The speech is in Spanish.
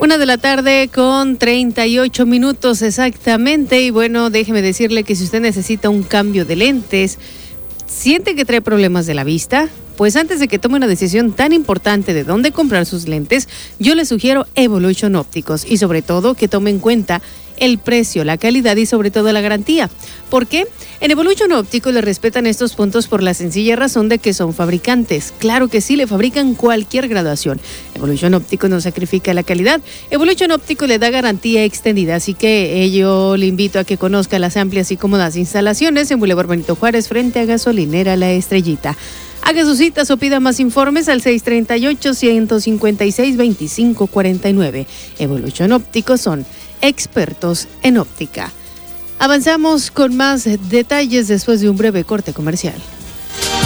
1:38 exactamente. Y bueno, déjeme decirle que si usted necesita un cambio de lentes, siente que trae problemas de la vista, pues antes de que tome una decisión tan importante de dónde comprar sus lentes, yo le sugiero Evolution Ópticos y sobre todo que tome en cuenta el precio, la calidad y sobre todo la garantía. ¿Por qué? En Evolution Ópticos le respetan estos puntos por la sencilla razón de que son fabricantes. Claro que sí, le fabrican cualquier graduación. Evolution Ópticos no sacrifica la calidad. Evolution Ópticos le da garantía extendida, así que yo le invito a que conozca las amplias y cómodas instalaciones en Boulevard Benito Juárez frente a Gasolinera La Estrellita. Haga sus citas o pida más informes al 638-156-2549. Evolution Ópticos son expertos en óptica. Avanzamos con más detalles después de un breve corte comercial.